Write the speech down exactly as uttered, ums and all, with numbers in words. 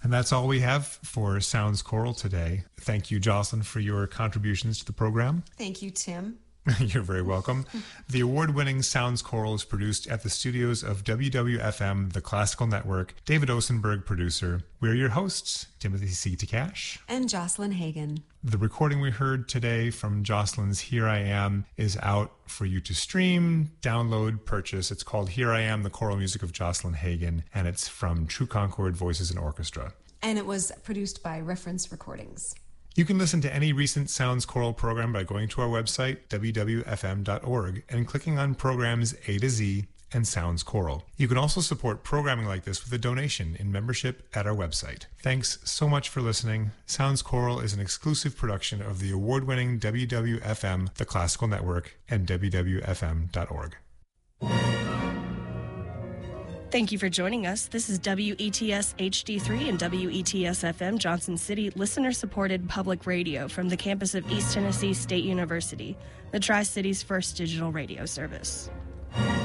And that's all we have for Sounds Choral today. Thank you, Jocelyn, for your contributions to the program. Thank you, Tim. You're very welcome. The award-winning Sounds Choral is produced at the studios of W W F M, the Classical Network. David Osenberg, producer. We're your hosts, Timothy C. Takash. And Jocelyn Hagan. The recording we heard today from Jocelyn's Here I Am is out for you to stream, download, purchase. It's called Here I Am, the choral music of Jocelyn Hagan, and it's from True Concord Voices and Orchestra. And it was produced by Reference Recordings. You can listen to any recent Sounds Choral program by going to our website, w w f m dot org, and clicking on programs A to Z and Sounds Choral. You can also support programming like this with a donation in membership at our website. Thanks so much for listening. Sounds Choral is an exclusive production of the award-winning W W F M, the Classical Network, and w w f m dot org. Thank you for joining us. This is W E T S H D three and W E T S F M Johnson City, listener-supported public radio from the campus of East Tennessee State University, the Tri-City's first digital radio service.